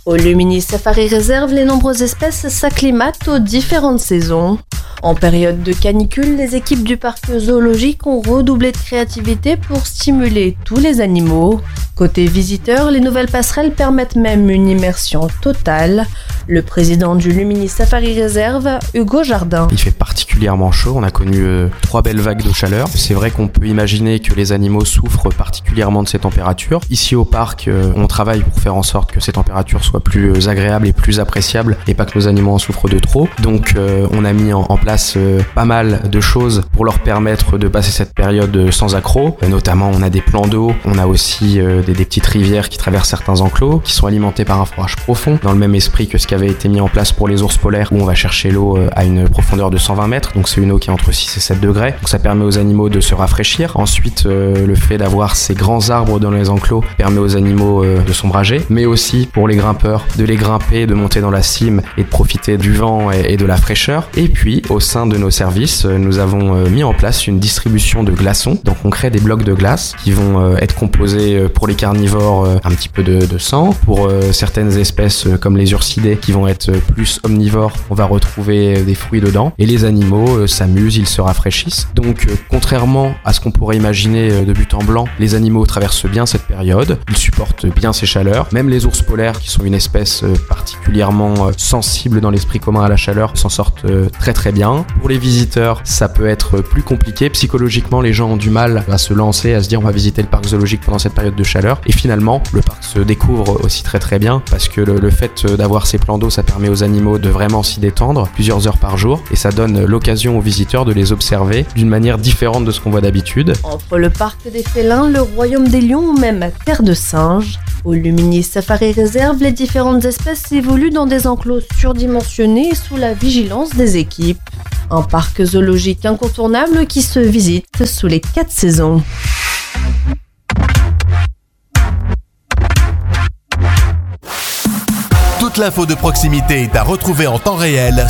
Au Lumini Safari Reserve, les nombreuses espèces s'acclimatent aux différentes saisons. En période de canicule, les équipes du parc zoologique ont redoublé de créativité pour stimuler tous les animaux. Côté visiteurs, les nouvelles passerelles permettent même une immersion totale. Le président du Lumini Safari Reserve, Hugo Jardin. Il fait particulièrement chaud, on a connu 3 belles vagues de chaleur. C'est vrai qu'on peut imaginer que les animaux souffrent particulièrement de ces températures. Ici au parc, on travaille pour faire en sorte que ces températures soient plus agréables et plus appréciables et pas que nos animaux en souffrent de trop. Donc on a mis en place pas mal de choses pour leur permettre de passer cette période sans accroc. Notamment on a des plans d'eau, on a aussi des petites rivières qui traversent certains enclos, qui sont alimentées par un forage profond, dans le même esprit que ce qui avait été mis en place pour les ours polaires, où on va chercher l'eau à une profondeur de 120 mètres, donc c'est une eau qui est entre 6 et 7 degrés, donc ça permet aux animaux de se rafraîchir. Ensuite, le fait d'avoir ces grands arbres dans les enclos permet aux animaux de s'ombrager, mais aussi pour les grimpeurs, de les grimper, de monter dans la cime et de profiter du vent et de la fraîcheur. Et puis, au sein de nos services, nous avons mis en place une distribution de glaçons, donc on crée des blocs de glace qui vont être composés pour les carnivores un petit peu de sang, pour certaines espèces comme les ursidés qui vont être plus omnivores, on va retrouver des fruits dedans, et les animaux s'amusent, ils se rafraîchissent. Donc contrairement à ce qu'on pourrait imaginer de but en blanc, les animaux traversent bien cette période, ils supportent bien ces chaleurs, même les ours polaires qui sont une espèce particulièrement sensible dans l'esprit commun à la chaleur s'en sortent très très bien. Pour les visiteurs, ça peut être plus compliqué, psychologiquement les gens ont du mal à se lancer, à se dire on va visiter le parc zoologique pendant cette période de chaleur, et finalement le parc se découvre aussi très très bien parce que le fait d'avoir ces plans d'eau, ça permet aux animaux de vraiment s'y détendre plusieurs heures par jour, et ça donne l'occasion aux visiteurs de les observer d'une manière différente de ce qu'on voit d'habitude. Entre le parc des félins, le royaume des lions ou même Terre de singes, au Lumini Safari Reserve, les différentes espèces évoluent dans des enclos surdimensionnés sous la vigilance des équipes. Un parc zoologique incontournable qui se visite sous les 4 saisons. Toute l'info de proximité est à retrouver en temps réel